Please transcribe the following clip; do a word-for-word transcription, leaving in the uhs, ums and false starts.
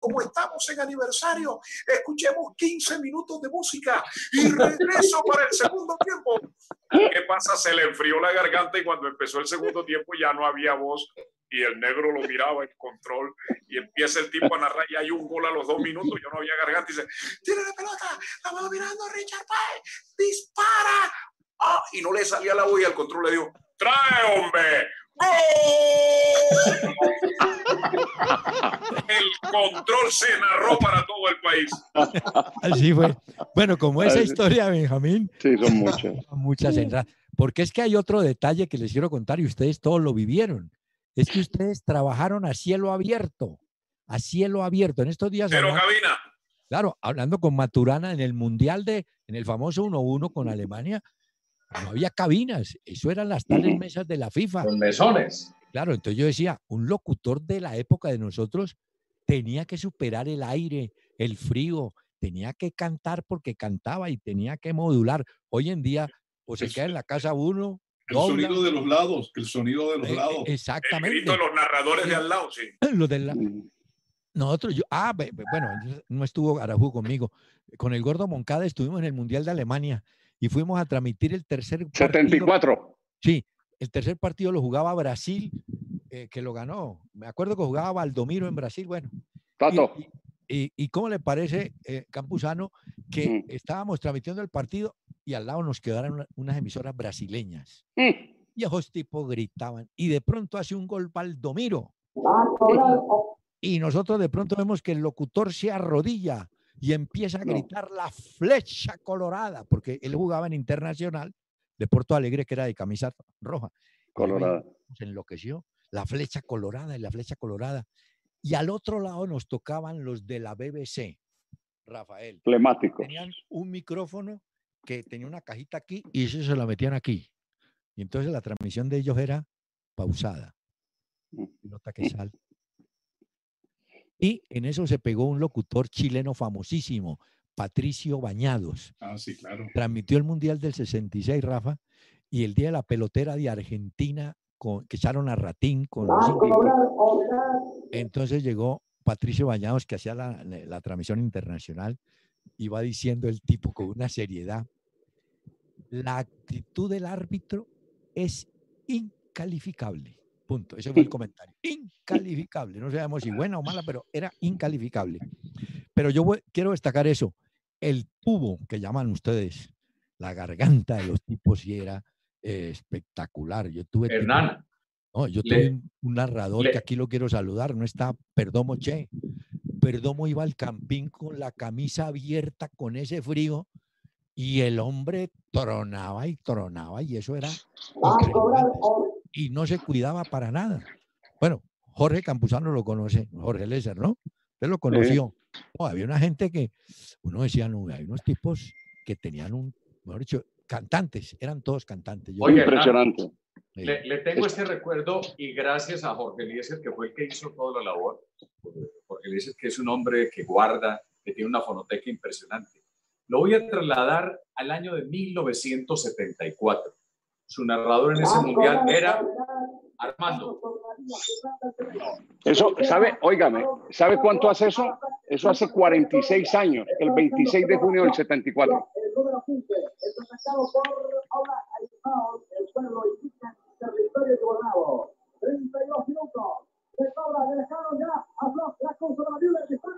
como estamos en aniversario, escuchemos quince minutos de música y regreso para el segundo tiempo. ¿Qué pasa? Se le enfrió la garganta y cuando empezó el segundo tiempo ya no había voz y el negro lo miraba en control y empieza el tipo a narrar y hay un gol a los dos minutos, yo no había garganta y dice, tiene la pelota, la va mirando Richard Páez, dispara. Ah, y no le salía la voz y al control le dijo, trae hombre, ¡gol! El control se narró para todo el país. Así fue. Bueno, como esa historia, Benjamín. Sí, son muchas. Muchas entradas. Porque es que hay otro detalle que les quiero contar y ustedes todos lo vivieron. Es que ustedes trabajaron a cielo abierto. A cielo abierto. En estos días. Pero hablando, cabina. Claro, hablando con Maturana en el Mundial de, en el famoso uno uno con Alemania, no había cabinas. Eso eran las tales mesas de la FIFA. Los mesones. Claro, entonces yo decía, un locutor de la época de nosotros tenía que superar el aire, el frío, tenía que cantar porque cantaba y tenía que modular. Hoy en día, o se queda en la casa uno. El dobla. Sonido de los lados, el sonido de los eh, lados. Exactamente. El grito de los narradores sí. de al lado, sí. Los de la... Nosotros, yo, ah, bueno, no estuvo Arajú conmigo. Con el Gordo Moncada estuvimos en el Mundial de Alemania y fuimos a transmitir el tercer partido. setenta y cuatro. Sí, el tercer partido lo jugaba Brasil, eh, que lo ganó. Me acuerdo que jugaba Valdomiro en Brasil, bueno. Tato. Y, y, y ¿cómo le parece, eh, Campuzano, que mm. estábamos transmitiendo el partido y al lado nos quedaron una, unas emisoras brasileñas? Mm. Y esos tipos gritaban. Y de pronto hace un gol Valdomiro. Y nosotros de pronto vemos que el locutor se arrodilla y empieza a gritar no. la flecha colorada, porque él jugaba en Internacional de Porto Alegre, que era de camisa roja. Colorada. Se enloqueció. La flecha colorada y la flecha colorada. Y al otro lado nos tocaban los de la B B C, Rafael. Flemáticos. Tenían un micrófono que tenía una cajita aquí y eso se la metían aquí. Y entonces la transmisión de ellos era pausada. Nota que sal. Y en eso se pegó un locutor chileno famosísimo, Patricio Bañados. Ah, sí, claro. Transmitió el Mundial del sesenta y seis, Rafa, y el día de la pelotera de Argentina, con, que echaron a Ratín con los entonces llegó Patricio Bañados, que hacía la, la, la transmisión internacional, y va diciendo el tipo con una seriedad, la actitud del árbitro es incalificable. Punto. Ese fue el comentario. Incalificable. No sabemos si buena o mala, pero era incalificable. Pero yo voy, quiero destacar eso. El tubo que llaman ustedes, la garganta de los tipos, sí era eh, espectacular. Yo tuve... Hernán. Tipo, no, yo le, tuve un, un narrador le, que aquí lo quiero saludar. No está Perdomo Che. Perdomo iba al campín con la camisa abierta, con ese frío, y el hombre tronaba y tronaba, y eso era impresionante. Y no se cuidaba para nada. Bueno, Jorge Campuzano lo conoce, Jorge Lesser, ¿no? Usted lo conoció. Sí. No, había una gente que, uno decía, no, hay unos tipos que tenían un, mejor dicho, cantantes, eran todos cantantes. Yo Oye, impresionante. Sí. Le, le tengo este recuerdo y gracias a Jorge Eliezer, que fue el que hizo toda la labor. Jorge Eliezer, que es un hombre que guarda, que tiene una fonoteca impresionante. Lo voy a trasladar al año de mil novecientos setenta y cuatro. Su narrador en ese mundial era Armando. Eso, ¿sabe? Óigame, ¿sabe cuánto hace eso? Eso hace cuarenta y seis años, el veintiséis de junio del setenta y cuatro.